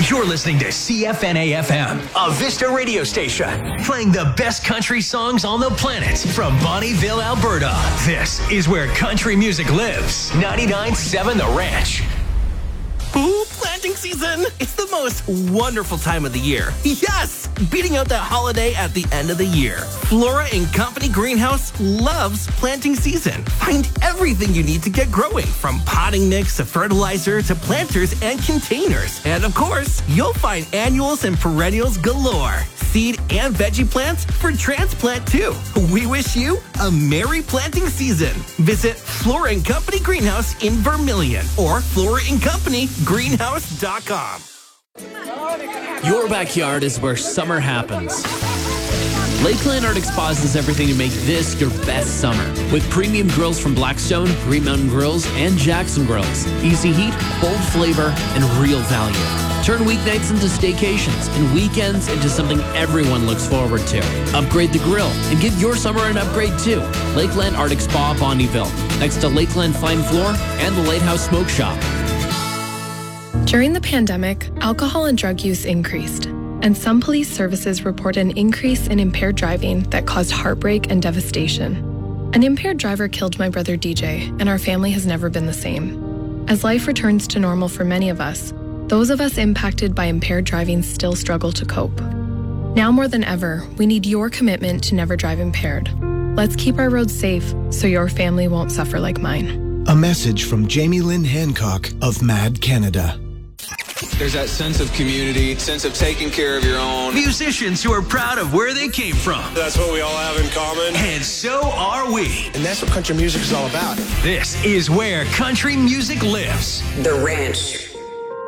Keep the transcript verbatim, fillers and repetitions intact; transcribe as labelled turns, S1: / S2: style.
S1: You're listening to C F N A F M, a Vista radio station, playing the best country songs on the planet from Bonnieville, Alberta. This is where country music lives. ninety-nine point seven The Ranch.
S2: Ooh, planting season! It's the most wonderful time of the year. Yes! Beating out that holiday at the end of the year. Flora and Company Greenhouse loves planting season. Find everything you need to get growing, from potting mix to fertilizer to planters and containers. And of course, you'll find annuals and perennials galore. Seed and veggie plants for transplant too. We wish you a merry planting season. Visit Flora and Company Greenhouse in Vermilion or Flora and Company greenhouse dot com.
S3: Your backyard is where summer happens. Lakeland Arctic Spas does everything to make this your best summer. With premium grills from Blackstone, Green Mountain Grills, and Jackson Grills. Easy heat, bold flavor, and real value. Turn weeknights into staycations and weekends into something everyone looks forward to. Upgrade the grill and give your summer an upgrade too. Lakeland Arctic Spa, Bonnieville, next to Lakeland Fine Floor and the Lighthouse Smoke Shop.
S4: During the pandemic, alcohol and drug use increased, and some police services report an increase in impaired driving that caused heartbreak and devastation. An impaired driver killed my brother D J, and our family has never been the same. As life returns to normal for many of us, those of us impacted by impaired driving still struggle to cope. Now more than ever, we need your commitment to never drive impaired. Let's keep our roads safe so your family won't suffer like mine.
S5: A message from Jamie Lynn Hancock of Mad Canada.
S6: There's that sense of community, sense of taking care of your own.
S1: Musicians who are proud of where they came from.
S7: That's what we all have in common.
S1: And so are we.
S7: And that's what country music is all about.
S1: This is where country music lives.
S8: The Ranch.